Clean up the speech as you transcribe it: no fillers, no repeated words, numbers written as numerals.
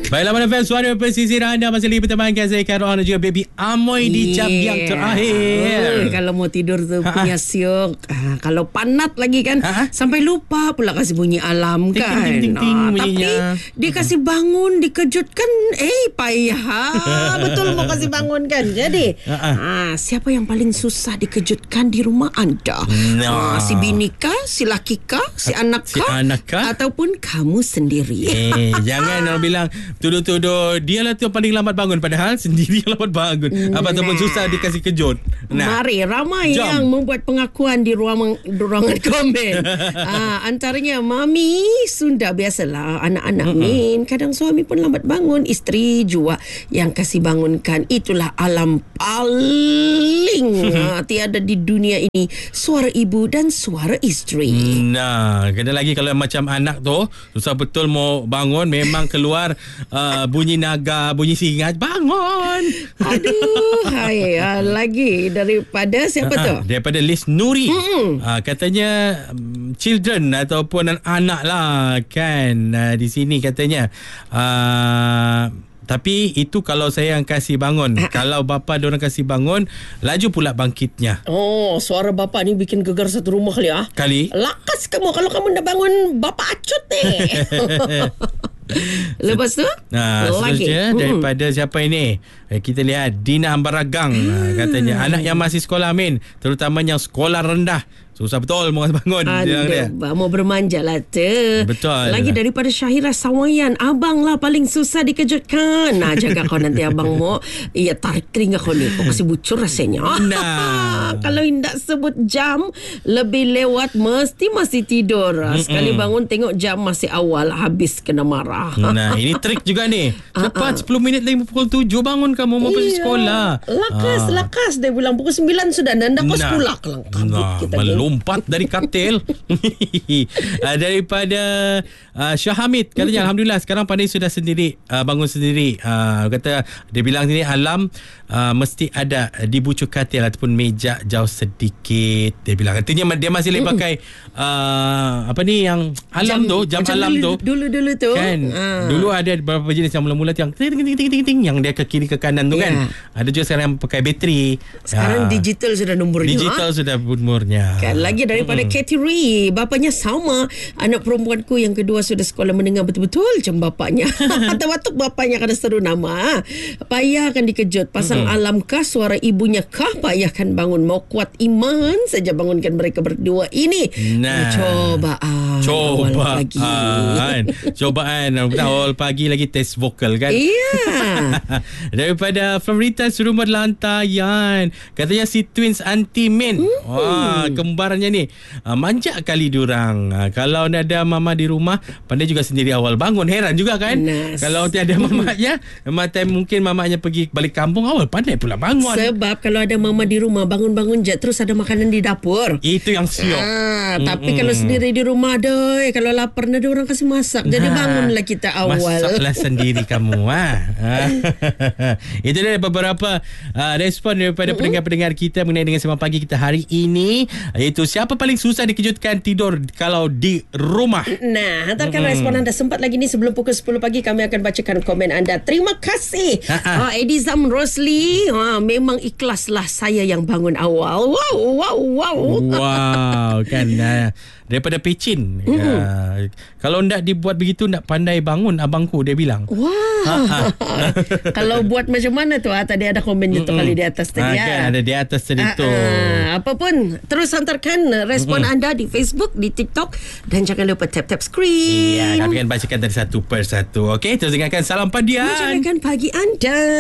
Baiklah, Mana FM, suara pesisir anda masih lagi bertemankan saya Khairul dan juga Baby Amoy di jam yang terakhir. Kalau mau tidur tu punya siok. Kalau panat lagi kan, sampai lupa pula kasih bunyi alarm kan. Ting, ting, ting, ting, tapi dia kasih bangun, dikejutkan. Payah. Betul mau kasih bangun kan. Jadi, siapa yang paling susah dikejutkan di rumah anda? Si bini kah? Si laki kah? Si anak kah? Ataupun kamu sendiri? Jangan orang bilang tuduh-tuduh dia lah tu yang paling lambat bangun, padahal sendiri yang lambat bangun. Ataupun susah dikasih kejut. Mari, ramai yang membuat pengakuan di ruangan komen. Antaranya Mami Sunda. Biasalah anak-anak Min, kadang suami pun lambat bangun, isteri juga yang kasih bangunkan. Itulah alam paling tiada di dunia ini, suara ibu dan suara isteri. Kena lagi kalau macam anak tu susah betul mau bangun, memang keluar bunyi naga, bunyi singa, bangun. Aduh, lagi daripada siapa tu? Daripada Liz Nuri. Katanya children ataupun anak lah kan, di sini katanya. Tapi itu kalau saya yang kasih bangun. Kalau bapa diorang kasih bangun, laju pula bangkitnya. Suara bapa ni bikin gegar satu rumah kali. Lakas kamu kalau kamu dah bangun bapa acut Lepas tu seterusnya daripada siapa ini? Kita lihat Dina Ambaragang. Katanya anak yang masih sekolah Amin, terutama yang sekolah rendah, susah betul mau bangun. Mau bermanja lah tu. Betul. Lagi daripada Syahira Sawayan, abang lah paling susah dikejutkan. Jaga kau nanti abang mau tarik telinga kau ni, kau kasih bucur rasanya. Kalau hendak sebut jam lebih lewat, mesti masih tidur. Sekali bangun tengok jam masih awal, habis kena marah. Ini trik juga ni. Cepat 10 minit lagi pukul 7 bangun kamu mau pergi sekolah. Lakas dia bilang pukul 9 sudah nanda kau sekolah. Melompat dari katil. Daripada Syah Hamid, katanya alhamdulillah sekarang pandai sudah sendiri, bangun sendiri. Kata dia bilang sini alam mesti ada di bucu katil ataupun meja jauh sedikit. Dia bilang artinya dia masih boleh pakai apa ni yang alam jam alam dulu tu kan. Dulu ada beberapa jenis yang mula-mula yang ting ting ting ting ting yang dia ke kiri ke kanan tu kan. Ada juga sekarang yang pakai bateri. Sekarang digital sudah nombornya. Kan lagi daripada Katie Ree, bapaknya sama. Anak perempuanku yang kedua sudah sekolah menengah betul-betul macam bapaknya. Watuk bapaknya kena seru nama. Payah akan dikejut. Pasang alam kah, suara ibunya kah, payahkan bangun. Mau kuat iman saja bangunkan mereka berdua ini. Cobaan awal pagi lagi test vokal kan. Daripada Floritas Rumah Lantayan, katanya si twins anti Min. Kembarannya ni manja kali diorang. Kalau ada mama di rumah, pandai juga sendiri awal bangun. Heran juga kan. Kalau tiada mamanya, mungkin mamanya pergi balik kampung, awal pandai pula bangun. Sebab kalau ada mama di rumah, bangun-bangun je terus ada makanan di dapur. Itu yang siok. Tapi kalau sendiri di rumah, kalau lapar ada orang kasih masak. Jadi bangunlah kita awal. Masaklah sendiri kamu. Itu dia beberapa respon daripada pendengar-pendengar kita mengenai dengan Sembang Pagi kita hari ini, iaitu siapa paling susah dikejutkan tidur kalau di rumah. Hantarkan respon anda. Sempat lagi ni sebelum pukul 10 pagi kami akan bacakan komen anda. Terima kasih Edizam Rosli. Memang ikhlaslah saya yang bangun awal. Wow kan. Daripada Pecin, kalau nak dibuat begitu nak pandai bangun abangku, dia bilang. Kalau buat macam mana tu? Tadi ada komen itu kali di atas tadi. Kan ada di atas tadi tu. Apapun, terus hantarkan respon anda di Facebook, di TikTok, dan jangan lupa tap-tap screen. Kami akan bacakan dari satu persatu. Okey, terus dengarkan Salam Padian. Menjalankan pagi anda.